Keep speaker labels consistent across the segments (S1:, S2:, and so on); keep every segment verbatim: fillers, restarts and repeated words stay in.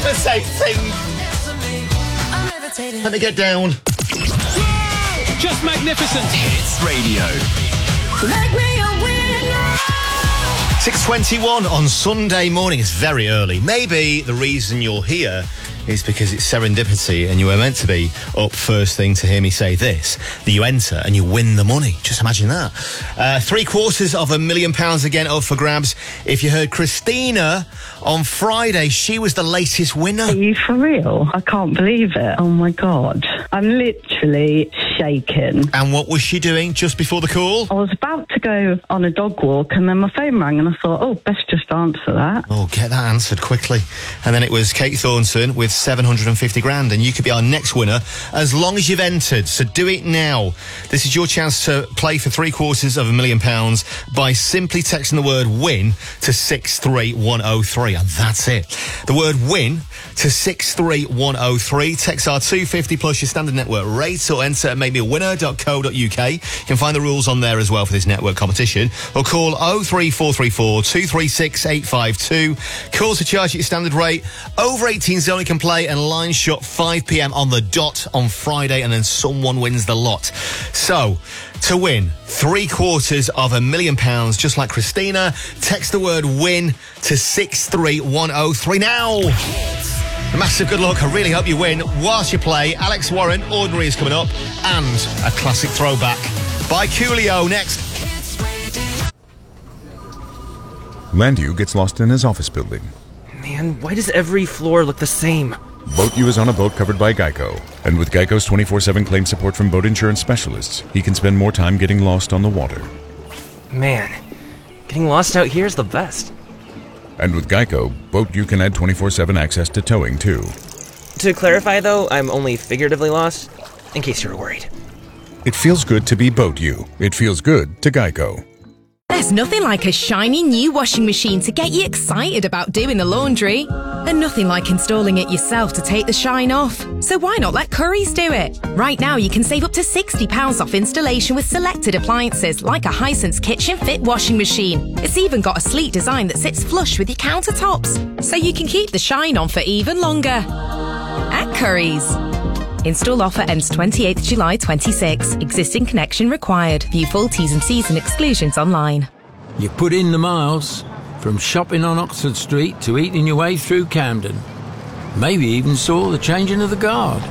S1: a safe thing. Let me get down.
S2: Just magnificent.
S3: Hits Radio.
S4: Make me a winner.
S1: six twenty-one on Sunday morning. It's very early. Maybe the reason you're here is because it's serendipity and you were meant to be up first thing to hear me say this, that you enter and you win the money. Just imagine that. Uh, three quarters of a million pounds again up for grabs. If you heard Christina on Friday, she was the latest winner.
S5: Are you for real? I can't believe it. Oh my God. I'm literally shaking.
S1: And what was she doing just before the call?
S5: I was about to go on a dog walk and then my phone rang and I thought, oh, best just answer that.
S1: Oh, get that answered quickly. And then it was Kate Thornton with seven hundred fifty grand, and you could be our next winner as long as you've entered. So do it now. This is your chance to play for three quarters of a million pounds by simply texting the word win to six three one oh three, and that's it. The word win to six three one oh three. Text our two fifty plus your standard network rate, or enter make me a winner dot co dot uk. You can find the rules on there as well for this network competition, or call oh three four three four two three six eight five two. Calls to charge at your standard rate. Over eighteens only can play, and line shot five p.m. on the dot on Friday, and then someone wins the lot. So, to win three quarters of a million pounds, just like Christina, text the word win to six three one oh three now. Massive good luck. I really hope you win. Whilst you play, Alex Warren, Ordinary is coming up, and a classic throwback by Coolio next.
S6: Landu gets lost in his office building.
S7: Man, why does every floor look the same?
S6: Boat U is on a boat covered by Geico. And with Geico's twenty-four seven claim support from boat insurance specialists, he can spend more time getting lost on the water.
S7: Man, getting lost out here is the best.
S6: And with Geico, Boat U can add twenty-four seven access to towing, too.
S7: To clarify, though, I'm only figuratively lost, in case you were worried.
S6: It feels good to be Boat U. It feels good to Geico.
S8: There's nothing like a shiny new washing machine to get you excited about doing the laundry. And nothing like installing it yourself to take the shine off. So why not let Currys do it? Right now you can save up to sixty pounds off installation with selected appliances like a Hisense Kitchen Fit washing machine. It's even got a sleek design that sits flush with your countertops, so you can keep the shine on for even longer. At Currys. Install offer ends twenty-eighth of July twenty-six. Existing connection required. View full T's and C's and exclusions online.
S9: You put in the miles, from shopping on Oxford Street to eating your way through Camden. Maybe even saw the changing of the guard.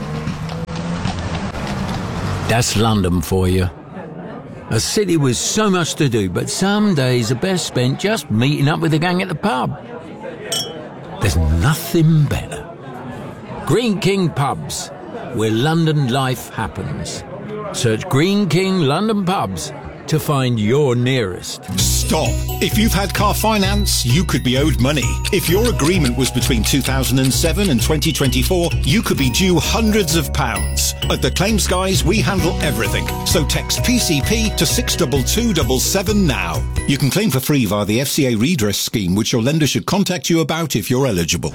S9: That's London for you. A city with so much to do, but some days are best spent just meeting up with the gang at the pub. There's nothing better. Green King Pubs, where London life happens. Search Green King London Pubs to find your nearest.
S10: Stop. If you've had car finance, you could be owed money. If your agreement was between two thousand seven and twenty twenty-four, you could be due hundreds of pounds. At the Claims Guys, we handle everything. So text P C P to six two two seven seven now. You can claim for free via the F C A redress scheme, which your lender should contact you about if you're eligible.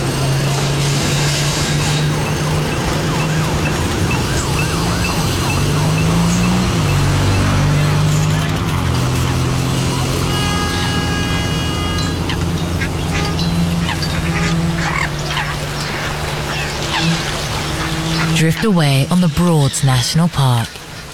S11: Drift away on the Broads National Park.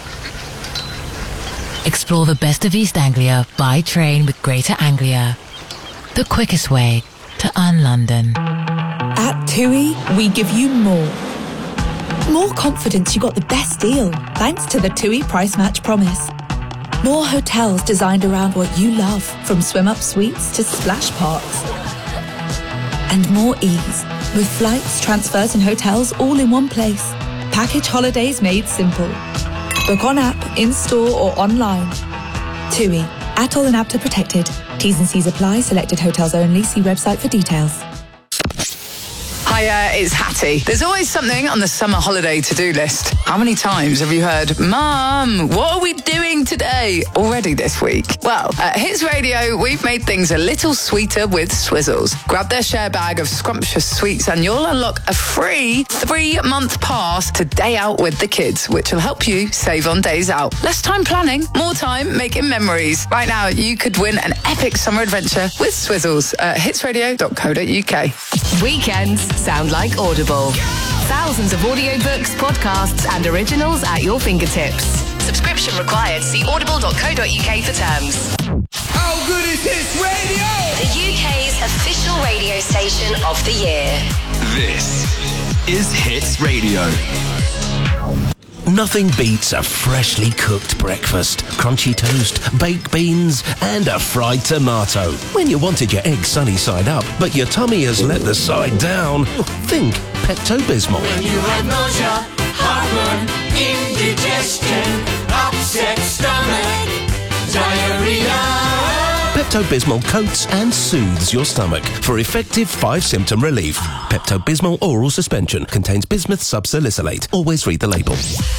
S11: Explore the best of East Anglia by train with Greater Anglia. The quickest way to un-London.
S12: At TUI, we give you more. More confidence you got the best deal, thanks to the TUI Price Match Promise. More hotels designed around what you love, from swim-up suites to splash parks. And more ease, with flights, transfers and hotels all in one place. Package holidays made simple. Book on app, in-store or online. TUI, Atoll and APTA protected. T's and C's apply. Selected hotels only. See website for details.
S13: Hiya, it's Hattie. There's always something on the summer holiday to-do list. How many times have you heard, Mum, what are we doing today? Already this week? Well, at Hits Radio, we've made things a little sweeter with Swizzles. Grab their share bag of scrumptious sweets and you'll unlock a free three-month pass to Day Out with the Kids, which will help you save on days out. Less time planning, more time making memories. Right now, you could win an epic summer adventure with Swizzles at hits radio dot co dot uk.
S8: Weekends
S3: sound like Audible. Thousands of audiobooks, podcasts, and originals at your fingertips. Subscription required. See audible dot co dot uk for terms.
S14: How good is Hits Radio?
S15: The U K's official radio station of the year.
S16: This is Hits Radio. Nothing beats a freshly cooked breakfast, crunchy toast, baked beans, and a fried tomato. When you wanted your egg sunny side up, but your tummy has let the side down, think Pepto-Bismol.
S14: When you have nausea, heartburn, indigestion, upset stomach, diarrhea.
S16: Pepto-Bismol coats and soothes your stomach for effective five-symptom relief. Pepto-Bismol oral suspension contains bismuth subsalicylate. Always read the label.